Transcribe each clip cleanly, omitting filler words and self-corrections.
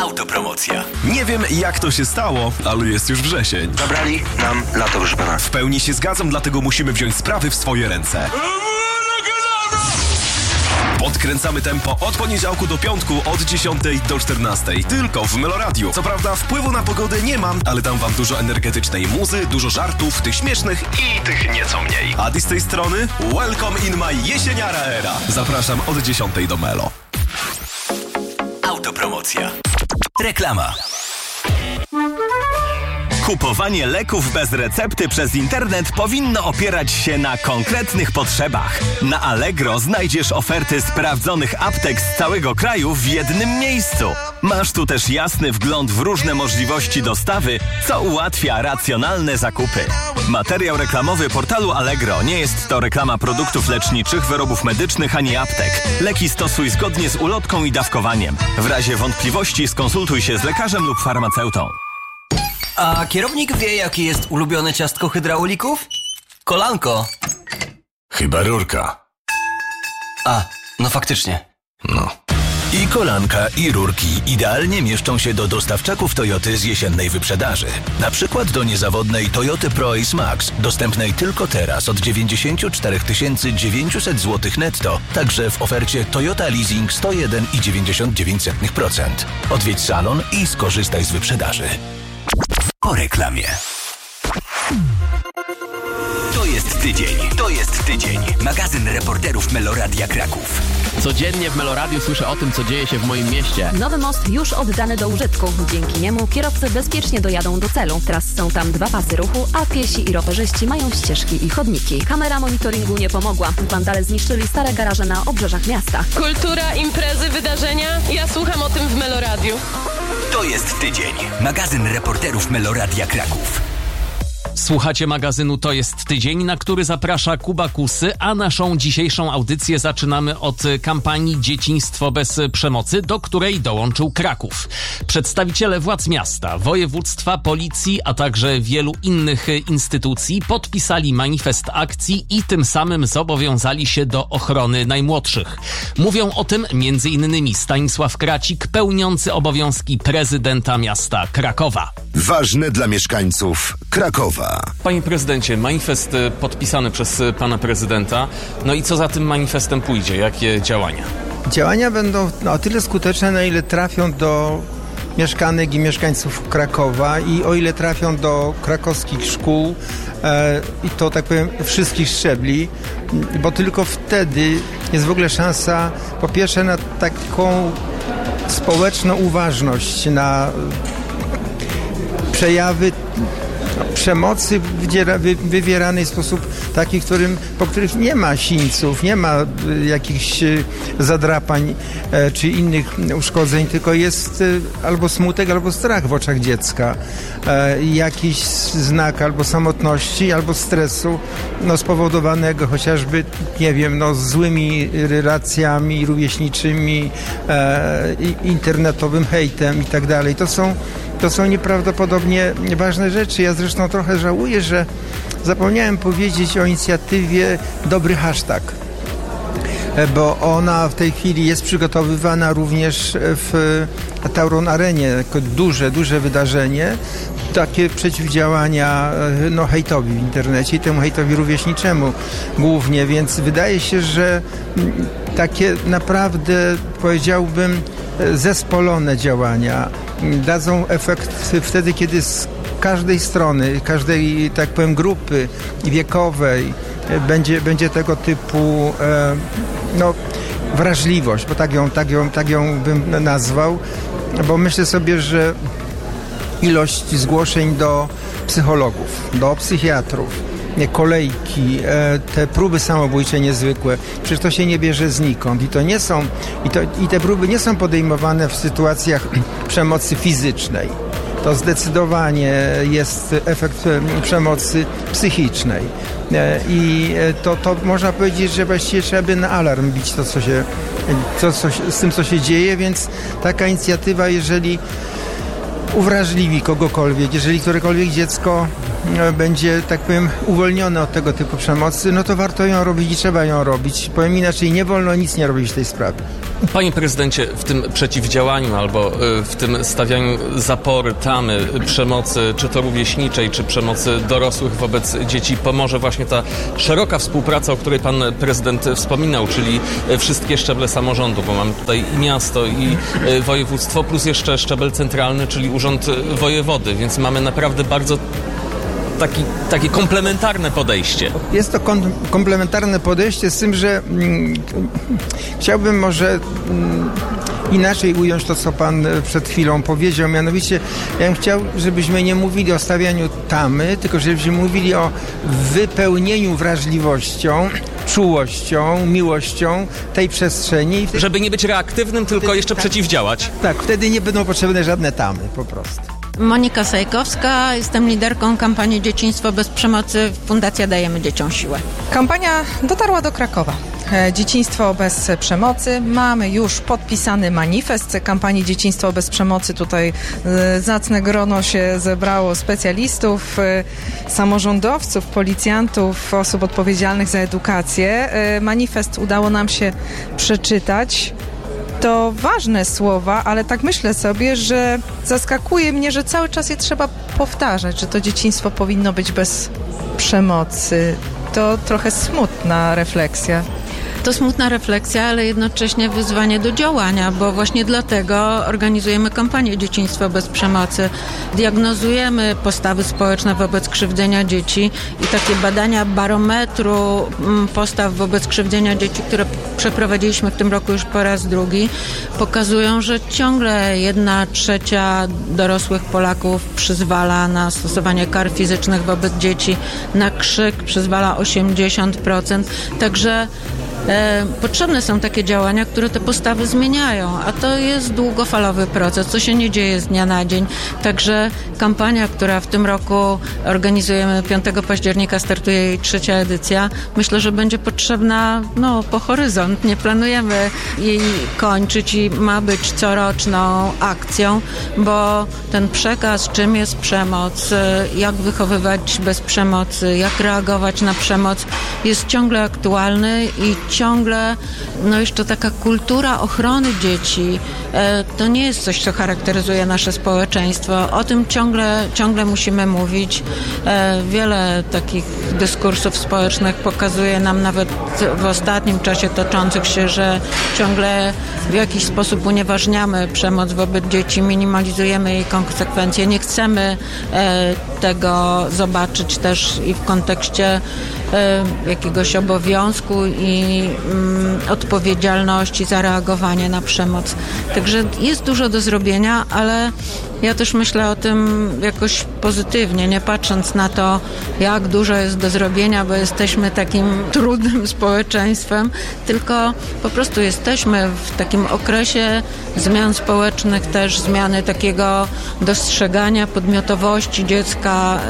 Autopromocja. Nie wiem, jak to się stało, ale jest już wrzesień. Zabrali nam lato, proszę pana. W pełni się zgadzam, dlatego musimy wziąć sprawy w swoje ręce. Podkręcamy tempo od poniedziałku do piątku, od 10 do 14. Tylko w Meloradiu. Co prawda wpływu na pogodę nie mam, ale dam wam dużo energetycznej muzy, dużo żartów, tych śmiesznych i tych nieco mniej. A z tej strony, welcome in my jesieniara era. Zapraszam od 10 do Melo. Autopromocja. Reklama. Kupowanie leków bez recepty przez internet powinno opierać się na konkretnych potrzebach. Na Allegro znajdziesz oferty sprawdzonych aptek z całego kraju w jednym miejscu. Masz tu też jasny wgląd w różne możliwości dostawy, co ułatwia racjonalne zakupy. Materiał reklamowy portalu Allegro nie jest to reklama produktów leczniczych, wyrobów medycznych ani aptek. Leki stosuj zgodnie z ulotką i dawkowaniem. W razie wątpliwości skonsultuj się z lekarzem lub farmaceutą. A kierownik wie, jakie jest ulubione ciastko hydraulików? Kolanko. Chyba rurka. A, no faktycznie. No. I kolanka, i rurki idealnie mieszczą się do dostawczaków Toyoty z jesiennej wyprzedaży. Na przykład do niezawodnej Toyoty Pro-Ace Max, dostępnej tylko teraz od 94 900 zł netto, także w ofercie Toyota Leasing 101,99%. Odwiedź salon i skorzystaj z wyprzedaży. Po reklamie. To jest tydzień. Magazyn reporterów Meloradia Kraków. Codziennie w Meloradiu słyszę o tym, co dzieje się w moim mieście. Nowy most już oddany do użytku. Dzięki niemu kierowcy bezpiecznie dojadą do celu. Teraz są tam 2 pasy ruchu, a piesi i rowerzyści mają ścieżki i chodniki. Kamera monitoringu nie pomogła. Wandale zniszczyli stare garaże na obrzeżach miasta. Kultura, imprezy, wydarzenia. Ja słucham o tym w Meloradiu. To jest tydzień. Magazyn reporterów Meloradia Kraków. Słuchacie magazynu To jest tydzień, na który zaprasza Kuba Kusy, a naszą dzisiejszą audycję zaczynamy od kampanii Dzieciństwo bez przemocy, do której dołączył Kraków. Przedstawiciele władz miasta, województwa, policji, a także wielu innych instytucji podpisali manifest akcji i tym samym zobowiązali się do ochrony najmłodszych. Mówią o tym m.in. Stanisław Kracik, pełniący obowiązki prezydenta miasta Krakowa. Ważne dla mieszkańców Krakowa. Panie prezydencie, manifest podpisany przez pana prezydenta. No i co za tym manifestem pójdzie? Jakie działania? Działania będą o tyle skuteczne, na ile trafią do mieszkanek i mieszkańców Krakowa i o ile trafią do krakowskich szkół i to, tak powiem, wszystkich szczebli, bo tylko wtedy jest w ogóle szansa, po pierwsze, na taką społeczną uważność, na przejawy przemocy wywieranej w sposób taki, po których nie ma sińców, nie ma jakichś zadrapań czy innych uszkodzeń, tylko jest albo smutek, albo strach w oczach dziecka. Jakiś znak albo samotności, albo stresu spowodowanego chociażby, nie wiem, złymi relacjami rówieśniczymi, internetowym hejtem i tak dalej. To są nieprawdopodobnie ważne rzeczy. Ja zresztą trochę żałuję, że zapomniałem powiedzieć o inicjatywie Dobry Hashtag, bo ona w tej chwili jest przygotowywana również w Tauron Arenie jako duże wydarzenie. Takie przeciwdziałania hejtowi w internecie i temu hejtowi rówieśniczemu głównie, więc wydaje się, że takie naprawdę, powiedziałbym, zespolone działania dadzą efekt wtedy, kiedy z każdej strony, każdej, tak powiem, grupy wiekowej będzie tego typu wrażliwość, bo tak ją bym nazwał, bo myślę sobie, że ilość zgłoszeń do psychologów, do psychiatrów, kolejki, te próby samobójcze niezwykłe, przecież to się nie bierze znikąd i te próby nie są podejmowane w sytuacjach przemocy fizycznej. To zdecydowanie jest efekt przemocy psychicznej i to można powiedzieć, że właściwie trzeba by na alarm bić z tym, co się dzieje, więc taka inicjatywa, jeżeli uwrażliwi kogokolwiek, jeżeli którekolwiek dziecko będzie, tak powiem, uwolnione od tego typu przemocy, no to warto ją robić i trzeba ją robić. Powiem inaczej, nie wolno nic nie robić w tej sprawie. Panie prezydencie, w tym przeciwdziałaniu albo w tym stawianiu zapory, tamy przemocy, czy to rówieśniczej, czy przemocy dorosłych wobec dzieci pomoże właśnie ta szeroka współpraca, o której pan prezydent wspominał, czyli wszystkie szczeble samorządu, bo mamy tutaj i miasto, i województwo, plus jeszcze szczebel centralny, czyli urząd wojewody, więc mamy naprawdę bardzo takie komplementarne podejście. Jest to komplementarne podejście, z tym, że chciałbym może inaczej ująć to, co pan przed chwilą powiedział. Mianowicie, ja bym chciał, żebyśmy nie mówili o stawianiu tamy, tylko żebyśmy mówili o wypełnieniu wrażliwością, czułością, miłością tej przestrzeni. Żeby nie być reaktywnym, tylko jeszcze przeciwdziałać. Tak, wtedy nie będą potrzebne żadne tamy, po prostu. Monika Sajkowska, jestem liderką kampanii Dzieciństwo bez przemocy. Fundacja Dajemy Dzieciom Siłę. Kampania dotarła do Krakowa. Dzieciństwo bez przemocy. Mamy już podpisany manifest kampanii Dzieciństwo bez przemocy. Tutaj zacne grono się zebrało specjalistów, samorządowców, policjantów, osób odpowiedzialnych za edukację. Manifest udało nam się przeczytać. To ważne słowa, ale tak myślę sobie, że zaskakuje mnie, że cały czas je trzeba powtarzać, że to dzieciństwo powinno być bez przemocy. To trochę smutna refleksja. To smutna refleksja, ale jednocześnie wyzwanie do działania, bo właśnie dlatego organizujemy kampanię Dzieciństwo bez przemocy. Diagnozujemy postawy społeczne wobec krzywdzenia dzieci i takie badania barometru postaw wobec krzywdzenia dzieci, które przeprowadziliśmy w tym roku już po raz drugi, pokazują, że ciągle 1/3 dorosłych Polaków przyzwala na stosowanie kar fizycznych wobec dzieci, na krzyk przyzwala 80%, także potrzebne są takie działania, które te postawy zmieniają, a to jest długofalowy proces, co się nie dzieje z dnia na dzień. Także kampania, która w tym roku organizujemy 5 października, startuje jej 3. edycja, myślę, że będzie potrzebna po horyzont. Nie planujemy jej kończyć i ma być coroczną akcją, bo ten przekaz, czym jest przemoc, jak wychowywać bez przemocy, jak reagować na przemoc, jest ciągle aktualny i ciągle, jeszcze taka kultura ochrony dzieci, to nie jest coś, co charakteryzuje nasze społeczeństwo. O tym ciągle musimy mówić. Wiele takich dyskursów społecznych pokazuje nam nawet w ostatnim czasie toczących się, że ciągle w jakiś sposób unieważniamy przemoc wobec dzieci, minimalizujemy jej konsekwencje. Nie chcemy tego zobaczyć też i w kontekście jakiegoś obowiązku i odpowiedzialności za reagowanie na przemoc. Także jest dużo do zrobienia, ale ja też myślę o tym jakoś pozytywnie, nie patrząc na to, jak dużo jest do zrobienia, bo jesteśmy takim trudnym społeczeństwem, tylko po prostu jesteśmy w takim okresie zmian społecznych, też zmiany takiego dostrzegania podmiotowości dziecka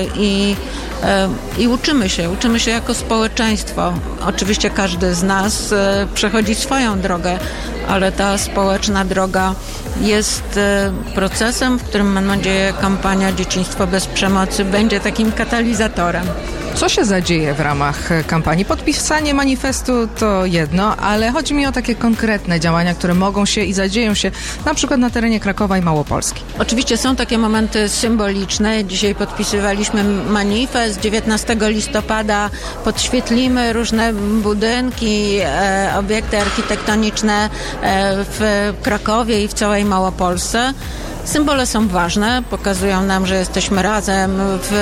i uczymy się jako społeczeństwo. Oczywiście każdy z nas przechodzi swoją drogę, ale ta społeczna droga jest procesem, w którym, mam nadzieję, kampania Dzieciństwo bez przemocy będzie takim katalizatorem. Co się zadzieje w ramach kampanii? Podpisanie manifestu to jedno, ale chodzi mi o takie konkretne działania, które mogą się i zadzieją się na przykład na terenie Krakowa i Małopolski. Oczywiście są takie momenty symboliczne. Dzisiaj podpisywaliśmy manifest. 19 listopada podświetlimy różne budynki, obiekty architektoniczne w Krakowie i w całej Małopolsce. Symbole są ważne, pokazują nam, że jesteśmy razem,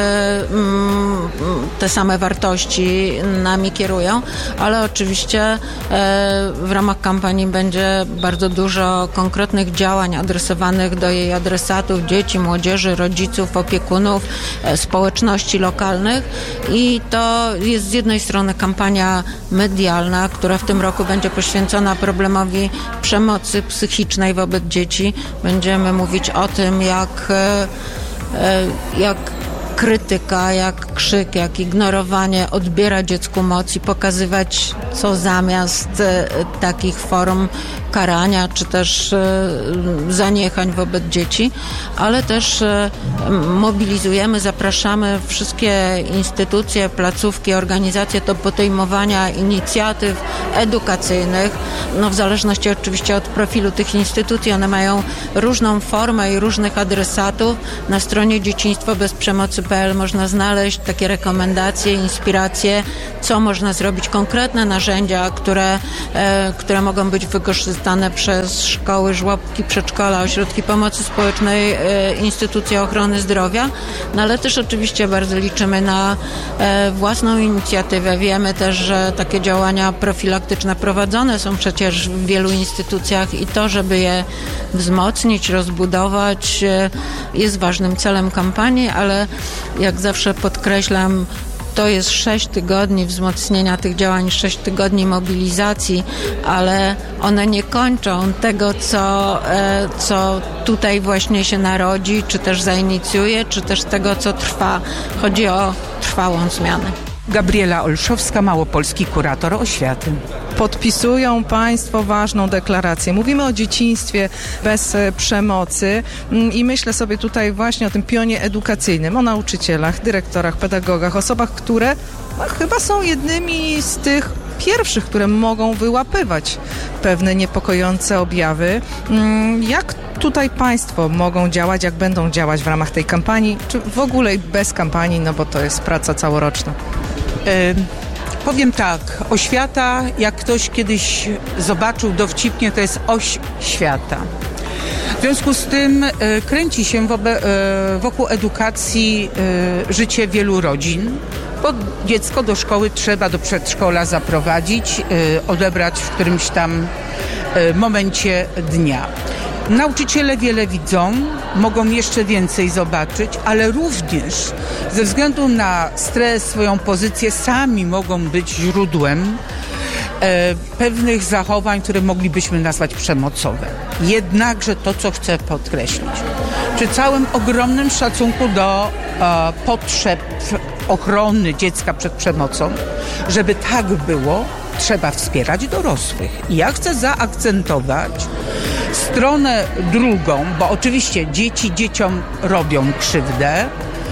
te same wartości nami kierują, ale oczywiście w ramach kampanii będzie bardzo dużo konkretnych działań adresowanych do jej adresatów, dzieci, młodzieży, rodziców, opiekunów, społeczności lokalnych i to jest z jednej strony kampania medialna, która w tym roku będzie poświęcona problemowi przemocy psychicznej wobec dzieci. Będziemy mówić o tym, jak krytyka, jak krzyk, jak ignorowanie, odbiera dziecku moc i pokazywać, co zamiast takich form karania, czy też zaniechań wobec dzieci, ale też mobilizujemy, zapraszamy wszystkie instytucje, placówki, organizacje do podejmowania inicjatyw edukacyjnych, w zależności oczywiście od profilu tych instytucji. One mają różną formę i różnych adresatów. Na stronie dzieciństwobezprzemocy.pl można znaleźć takie rekomendacje, inspiracje, co można zrobić, konkretne narzędzia, które mogą być wykorzystane przez szkoły, żłobki, przedszkola, ośrodki pomocy społecznej, instytucje ochrony zdrowia, ale też oczywiście bardzo liczymy na własną inicjatywę. Wiemy też, że takie działania profilaktyczne prowadzone są przecież w wielu instytucjach i to, żeby je wzmocnić, rozbudować, jest ważnym celem kampanii, ale jak zawsze podkreślam, to jest 6 tygodni wzmocnienia tych działań, 6 tygodni mobilizacji, ale one nie kończą tego, co tutaj właśnie się narodzi, czy też zainicjuje, czy też tego, co trwa. Chodzi o trwałą zmianę. Gabriela Olszowska, małopolski kurator oświaty. Podpisują Państwo ważną deklarację. Mówimy o dzieciństwie bez przemocy i myślę sobie tutaj właśnie o tym pionie edukacyjnym, o nauczycielach, dyrektorach, pedagogach, osobach, które chyba są jednymi z tych pierwszych, które mogą wyłapywać pewne niepokojące objawy. Jak tutaj Państwo mogą działać, jak będą działać w ramach tej kampanii, czy w ogóle bez kampanii, bo to jest praca całoroczna? Powiem tak, oświata, jak ktoś kiedyś zobaczył dowcipnie, to jest oś świata. W związku z tym kręci się wokół edukacji życie wielu rodzin, bo dziecko do szkoły trzeba, do przedszkola zaprowadzić, odebrać w którymś tam momencie dnia. Nauczyciele wiele widzą, mogą jeszcze więcej zobaczyć, ale również ze względu na stres, swoją pozycję, sami mogą być źródłem pewnych zachowań, które moglibyśmy nazwać przemocowe. Jednakże to, co chcę podkreślić, przy całym ogromnym szacunku do potrzeb ochrony dziecka przed przemocą, żeby tak było, trzeba wspierać dorosłych. I ja chcę zaakcentować stronę drugą, bo oczywiście dzieci dzieciom robią krzywdę.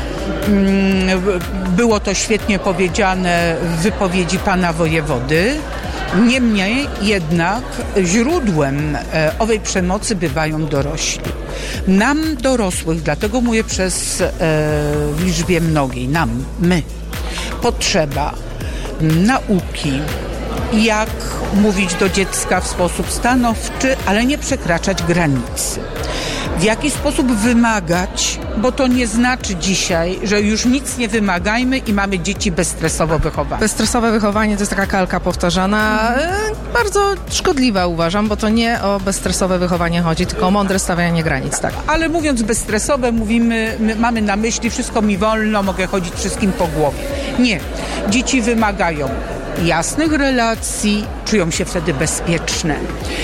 Było to świetnie powiedziane w wypowiedzi pana wojewody. Niemniej jednak źródłem owej przemocy bywają dorośli. Nam dorosłych, dlatego mówię w liczbie mnogiej, my, potrzeba nauki, jak mówić do dziecka w sposób stanowczy, ale nie przekraczać granicy. W jaki sposób wymagać, bo to nie znaczy dzisiaj, że już nic nie wymagajmy i mamy dzieci bezstresowo wychowane. Bezstresowe wychowanie to jest taka kalka powtarzana, bardzo szkodliwa uważam, bo to nie o bezstresowe wychowanie chodzi, tylko o mądre stawianie granic, tak. Ale mówiąc bezstresowe, mamy na myśli wszystko mi wolno, mogę chodzić wszystkim po głowie. Nie. Dzieci wymagają jasnych relacji, czują się wtedy bezpieczne.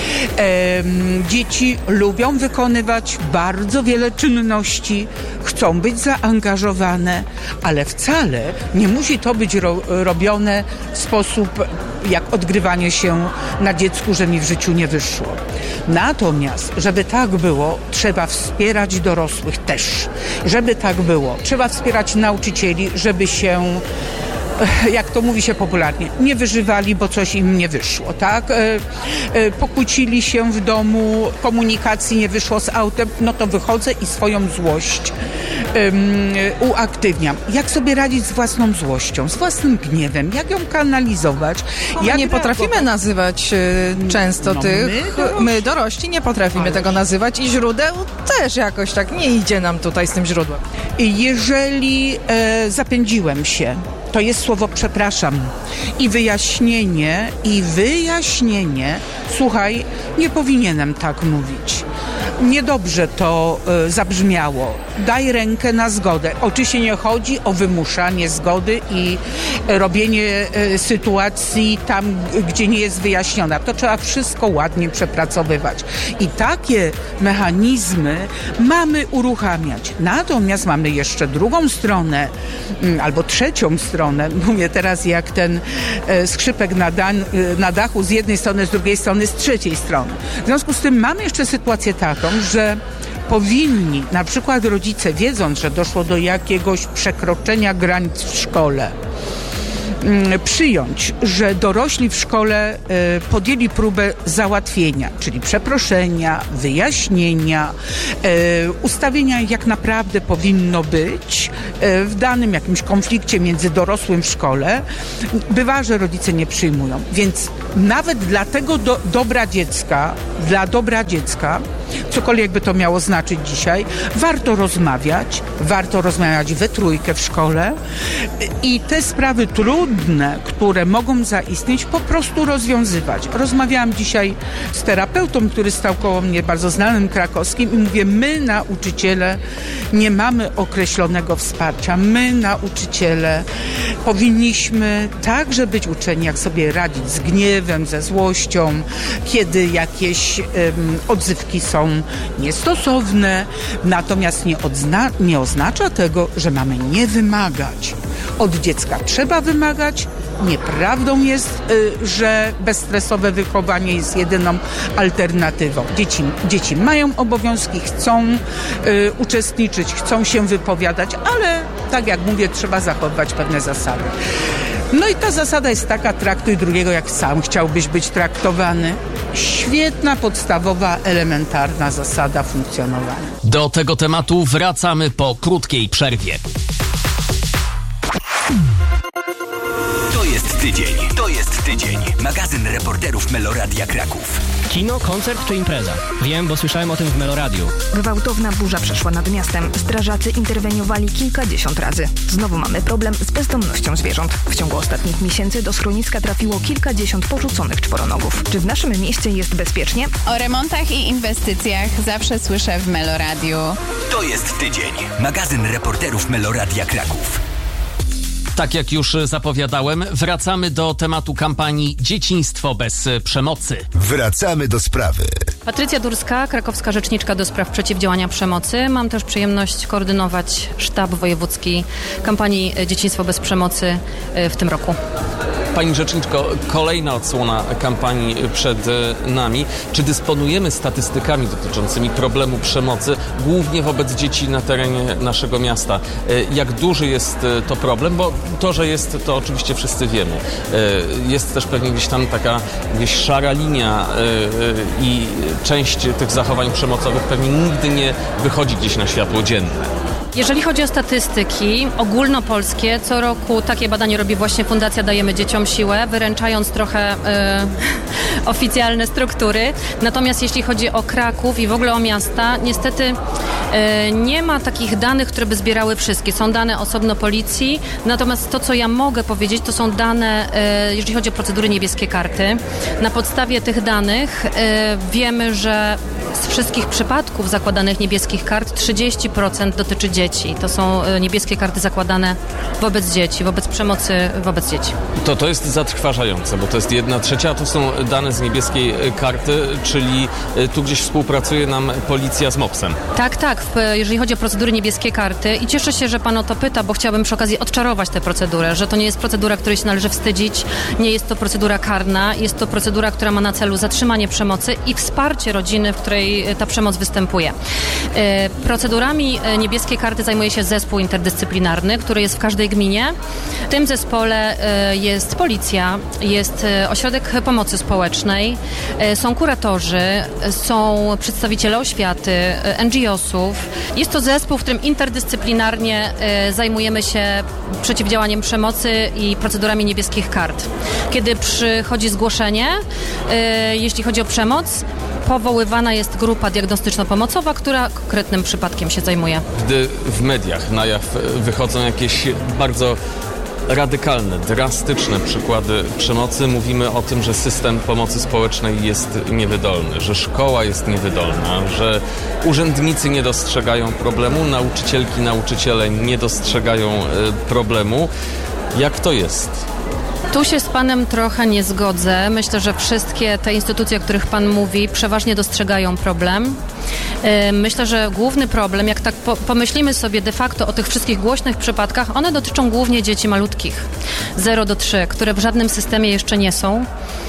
Dzieci lubią wykonywać bardzo wiele czynności, chcą być zaangażowane, ale wcale nie musi to być robione w sposób jak odgrywanie się na dziecku, że mi w życiu nie wyszło. Natomiast, żeby tak było, trzeba wspierać dorosłych też. Żeby tak było, trzeba wspierać nauczycieli, żeby się, jak to mówi się popularnie, nie wyżywali, bo coś im nie wyszło, tak? Pokłócili się w domu, komunikacji nie wyszło z autem, no to wychodzę i swoją złość uaktywniam. Jak sobie radzić z własną złością, z własnym gniewem, jak ją kanalizować? Nie potrafimy nazywać często my dorośli nie potrafimy tego nazywać i źródeł też jakoś tak nie idzie nam tutaj z tym źródłem. Jeżeli zapędziłem się, to jest słowo przepraszam. I wyjaśnienie, słuchaj, nie powinienem tak mówić. Niedobrze to zabrzmiało. Daj rękę na zgodę. Oczywiście nie chodzi o wymuszanie zgody i robienie sytuacji tam, gdzie nie jest wyjaśniona. To trzeba wszystko ładnie przepracowywać. I takie mechanizmy mamy uruchamiać. Natomiast mamy jeszcze drugą stronę, albo trzecią stronę. Mówię teraz jak ten skrzypek na dachu z jednej strony, z drugiej strony, z trzeciej strony. W związku z tym mamy jeszcze sytuację taką, że powinni, na przykład rodzice, wiedząc, że doszło do jakiegoś przekroczenia granic w szkole, przyjąć, że dorośli w szkole podjęli próbę załatwienia, czyli przeproszenia, wyjaśnienia, ustawienia, jak naprawdę powinno być w danym jakimś konflikcie między dorosłym w szkole. Bywa, że rodzice nie przyjmują. Więc nawet dla tego dobra dziecka, cokolwiek by to miało znaczyć dzisiaj, warto rozmawiać we trójkę w szkole i te sprawy trudne, które mogą zaistnieć, po prostu rozwiązywać. Rozmawiałam dzisiaj z terapeutą, który stał koło mnie, bardzo znanym krakowskim, i mówię, my nauczyciele nie mamy określonego wsparcia. My nauczyciele powinniśmy także być uczeni, jak sobie radzić z gniewem, ze złością, kiedy jakieś odzywki są niestosowne, natomiast nie oznacza tego, że mamy nie wymagać. Od dziecka trzeba wymagać. Nieprawdą jest, że bezstresowe wychowanie jest jedyną alternatywą. Dzieci mają obowiązki, chcą uczestniczyć, chcą się wypowiadać, ale tak jak mówię, trzeba zachowywać pewne zasady. No i ta zasada jest taka: traktuj drugiego jak sam chciałbyś być traktowany. Świetna, podstawowa, elementarna zasada funkcjonowania. Do tego tematu wracamy po krótkiej przerwie. To jest tydzień. Magazyn reporterów Meloradia Kraków. Kino, koncert czy impreza? Wiem, bo słyszałem o tym w Meloradiu. Gwałtowna burza przeszła nad miastem. Strażacy interweniowali kilkadziesiąt razy. Znowu mamy problem z bezdomnością zwierząt. W ciągu ostatnich miesięcy do schroniska trafiło kilkadziesiąt porzuconych czworonogów. Czy w naszym mieście jest bezpiecznie? O remontach i inwestycjach zawsze słyszę w Meloradiu. To jest tydzień. Magazyn reporterów Meloradia Kraków. Tak jak już zapowiadałem, wracamy do tematu kampanii Dzieciństwo bez przemocy. Wracamy do sprawy. Patrycja Durska, krakowska rzeczniczka do spraw przeciwdziałania przemocy. Mam też przyjemność koordynować sztab wojewódzki kampanii Dzieciństwo bez przemocy w tym roku. Pani rzeczniczko, kolejna odsłona kampanii przed nami. Czy dysponujemy statystykami dotyczącymi problemu przemocy, głównie wobec dzieci na terenie naszego miasta? Jak duży jest to problem? Bo to, że jest, to oczywiście wszyscy wiemy. Jest też pewnie gdzieś tam taka szara linia i część tych zachowań przemocowych pewnie nigdy nie wychodzi gdzieś na światło dzienne. Jeżeli chodzi o statystyki ogólnopolskie, co roku takie badanie robi właśnie Fundacja Dajemy Dzieciom Siłę, wyręczając trochę oficjalne struktury. Natomiast jeśli chodzi o Kraków i w ogóle o miasta, niestety nie ma takich danych, które by zbierały wszystkie. Są dane osobno policji, natomiast to, co ja mogę powiedzieć, to są dane, jeżeli chodzi o procedury niebieskie karty. Na podstawie tych danych wiemy, że z wszystkich przypadków zakładanych niebieskich kart 30% dotyczy dzieci. To są niebieskie karty zakładane wobec dzieci, wobec przemocy wobec dzieci. To jest zatrważające, bo to jest 1/3, a tu są dane z niebieskiej karty, czyli tu gdzieś współpracuje nam policja z MOPS-em. Tak, jeżeli chodzi o procedury niebieskie karty, i cieszę się, że pan o to pyta, bo chciałabym przy okazji odczarować tę procedurę, że to nie jest procedura, której się należy wstydzić, nie jest to procedura karna, jest to procedura, która ma na celu zatrzymanie przemocy i wsparcie rodziny, w której ta przemoc występuje. Procedurami niebieskie karty zajmuje się zespół interdyscyplinarny, który jest w każdej gminie. W tym zespole jest policja, jest ośrodek pomocy społecznej, są kuratorzy, są przedstawiciele oświaty, NGO-sów. Jest to zespół, w którym interdyscyplinarnie zajmujemy się przeciwdziałaniem przemocy i procedurami niebieskich kart. Kiedy przychodzi zgłoszenie, jeśli chodzi o przemoc, powoływana jest grupa diagnostyczno-pomocowa, która konkretnym przypadkiem się zajmuje. Gdy w mediach na jaw wychodzą jakieś bardzo radykalne, drastyczne przykłady przemocy. Mówimy o tym, że system pomocy społecznej jest niewydolny, że szkoła jest niewydolna, że urzędnicy nie dostrzegają problemu, nauczycielki, nauczyciele nie dostrzegają problemu. Jak to jest? Tu się z Panem trochę nie zgodzę. Myślę, że wszystkie te instytucje, o których Pan mówi, przeważnie dostrzegają problem. Myślę, że główny problem, jak tak pomyślimy sobie de facto o tych wszystkich głośnych przypadkach, one dotyczą głównie dzieci malutkich, 0-3, które w żadnym systemie jeszcze nie są.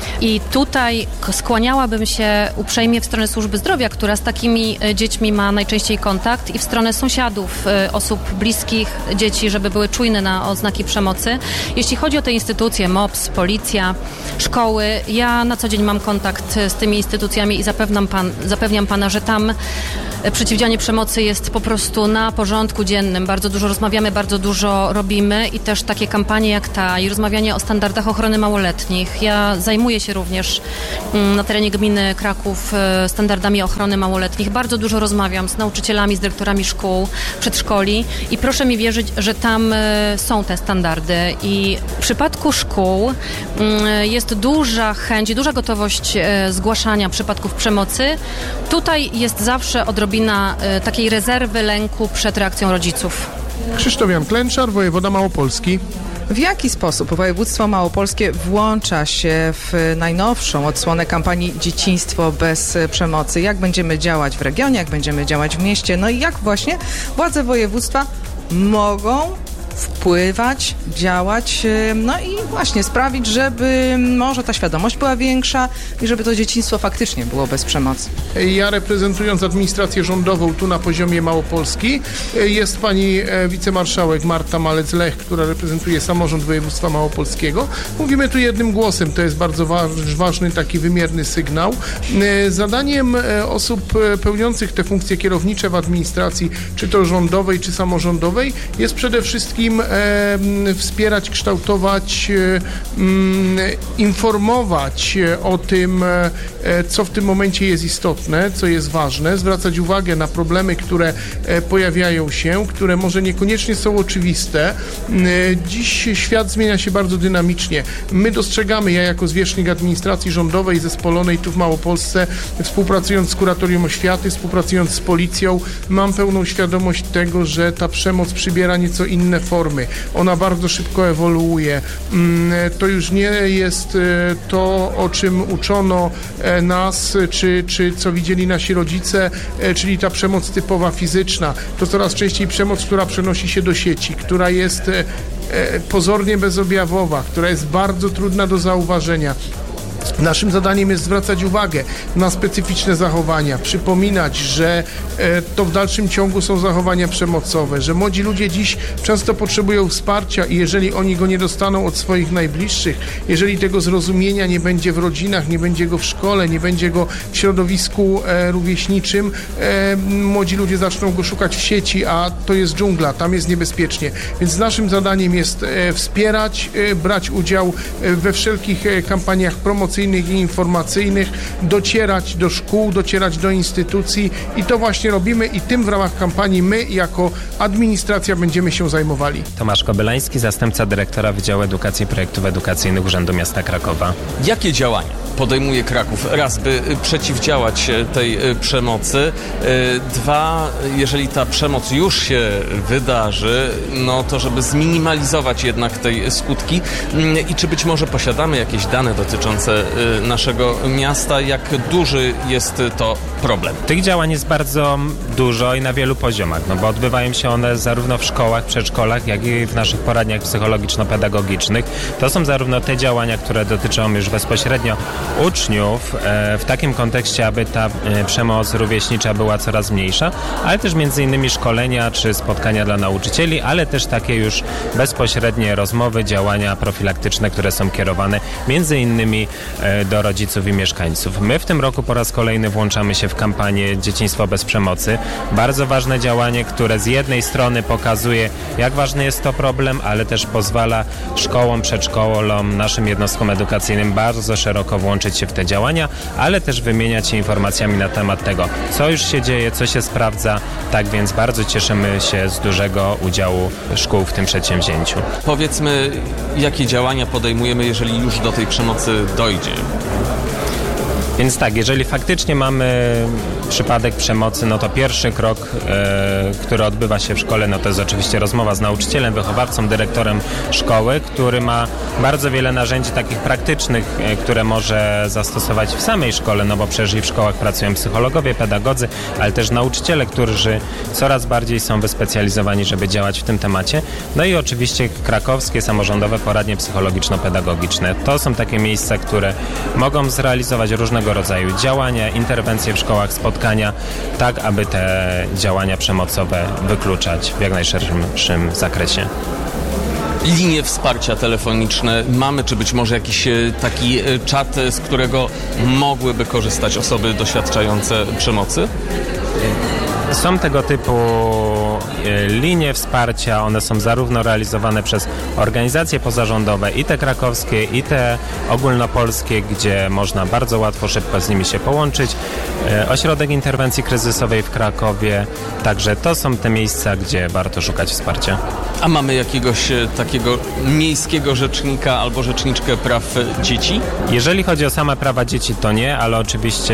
I tutaj skłaniałabym się uprzejmie w stronę służby zdrowia, która z takimi dziećmi ma najczęściej kontakt, i w stronę sąsiadów, osób bliskich dzieci, żeby były czujne na oznaki przemocy. Jeśli chodzi o te instytucje, MOPS, policja, szkoły, ja na co dzień mam kontakt z tymi instytucjami i zapewniam Pana, że tam przeciwdziałanie przemocy jest po prostu na porządku dziennym. Bardzo dużo rozmawiamy, bardzo dużo robimy i też takie kampanie jak ta i rozmawianie o standardach ochrony małoletnich. Ja zajmuję się również na terenie gminy Kraków standardami ochrony małoletnich. Bardzo dużo rozmawiam z nauczycielami, z dyrektorami szkół, przedszkoli i proszę mi wierzyć, że tam są te standardy. I w przypadku szkół jest duża chęć i duża gotowość zgłaszania przypadków przemocy. Tutaj jest zawsze odrobina takiej rezerwy, lęku przed reakcją rodziców. Krzysztof Jan Klęczar, wojewoda małopolski. W jaki sposób województwo małopolskie włącza się w najnowszą odsłonę kampanii Dzieciństwo bez przemocy? Jak będziemy działać w regionie, jak będziemy działać w mieście? No i jak właśnie władze województwa mogą wpływać, działać, no i właśnie sprawić, żeby może ta świadomość była większa i żeby to dzieciństwo faktycznie było bez przemocy. Ja reprezentując administrację rządową tu na poziomie Małopolski, jest pani wicemarszałek Marta Malec-Lech, która reprezentuje samorząd województwa małopolskiego. Mówimy tu jednym głosem, to jest bardzo ważny, taki wymierny sygnał. Zadaniem osób pełniących te funkcje kierownicze w administracji, czy to rządowej, czy samorządowej, jest przede wszystkim wspierać, kształtować, informować o tym, co w tym momencie jest istotne, co jest ważne, zwracać uwagę na problemy, które pojawiają się, które może niekoniecznie są oczywiste. Dziś świat zmienia się bardzo dynamicznie. My dostrzegamy, ja jako zwierzchnik administracji rządowej zespolonej tu w Małopolsce, współpracując z Kuratorium Oświaty, współpracując z policją, mam pełną świadomość tego, że ta przemoc przybiera nieco inne formy. Ona bardzo szybko ewoluuje. To już nie jest to, o czym uczono nas, czy co widzieli nasi rodzice, czyli ta przemoc typowa fizyczna. To coraz częściej przemoc, która przenosi się do sieci, która jest pozornie bezobjawowa, która jest bardzo trudna do zauważenia. Naszym zadaniem jest zwracać uwagę na specyficzne zachowania, przypominać, że to w dalszym ciągu są zachowania przemocowe, że młodzi ludzie dziś często potrzebują wsparcia i jeżeli oni go nie dostaną od swoich najbliższych, jeżeli tego zrozumienia nie będzie w rodzinach, nie będzie go w szkole, nie będzie go w środowisku rówieśniczym, młodzi ludzie zaczną go szukać w sieci, a to jest dżungla, tam jest niebezpiecznie. Więc naszym zadaniem jest wspierać, brać udział we wszelkich kampaniach promocyjnych i informacyjnych, docierać do szkół, docierać do instytucji i to właśnie robimy i tym w ramach kampanii my jako administracja będziemy się zajmowali. Tomasz Kobylański, zastępca dyrektora Wydziału Edukacji i Projektów Edukacyjnych Urzędu Miasta Krakowa. Jakie działania podejmuje Kraków? Raz, by przeciwdziałać tej przemocy. Dwa, jeżeli ta przemoc już się wydarzy, no to żeby zminimalizować jednak tej skutki. I czy być może posiadamy jakieś dane dotyczące naszego miasta, jak duży jest to problem? Tych działań jest bardzo dużo i na wielu poziomach, no bo odbywają się one zarówno w szkołach, przedszkolach, jak i w naszych poradniach psychologiczno-pedagogicznych. To są zarówno te działania, które dotyczą już bezpośrednio uczniów, w takim kontekście, aby ta przemoc rówieśnicza była coraz mniejsza, ale też między innymi szkolenia czy spotkania dla nauczycieli, ale też takie już bezpośrednie rozmowy, działania profilaktyczne, które są kierowane między innymi do rodziców i mieszkańców. My w tym roku po raz kolejny włączamy się w kampanię Dzieciństwo bez przemocy. Bardzo ważne działanie, które z jednej strony pokazuje, jak ważny jest to problem, ale też pozwala szkołom, przedszkolom, naszym jednostkom edukacyjnym bardzo szeroko włączyć się w te działania, ale też wymieniać się informacjami na temat tego, co już się dzieje, co się sprawdza. Tak więc bardzo cieszymy się z dużego udziału szkół w tym przedsięwzięciu. Powiedzmy, jakie działania podejmujemy, jeżeli już do tej przemocy dojdzie? Więc tak, jeżeli faktycznie mamy przypadek przemocy, no to pierwszy krok, który odbywa się w szkole, no to jest oczywiście rozmowa z nauczycielem, wychowawcą, dyrektorem szkoły, który ma bardzo wiele narzędzi takich praktycznych, które może zastosować w samej szkole, no bo przecież i w szkołach pracują psychologowie, pedagodzy, ale też nauczyciele, którzy coraz bardziej są wyspecjalizowani, żeby działać w tym temacie. No i oczywiście krakowskie samorządowe poradnie psychologiczno-pedagogiczne. To są takie miejsca, które mogą zrealizować różnego rodzaju działania, interwencje w szkołach, spotkania, tak aby te działania przemocowe wykluczać w jak najszerszym zakresie. Linie wsparcia telefoniczne mamy, czy być może jakiś taki czat, z którego mogłyby korzystać osoby doświadczające przemocy? Są tego typu linie wsparcia, one są zarówno realizowane przez organizacje pozarządowe, i te krakowskie, i te ogólnopolskie, gdzie można bardzo łatwo, szybko z nimi się połączyć. Ośrodek Interwencji Kryzysowej w Krakowie, także to są te miejsca, gdzie warto szukać wsparcia. A mamy jakiegoś takiego miejskiego rzecznika albo rzeczniczkę praw dzieci? Jeżeli chodzi o same prawa dzieci, to nie, ale oczywiście